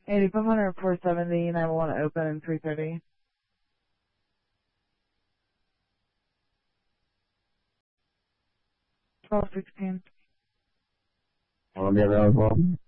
8500 470 911 open and 330. 1216. On the other one as well.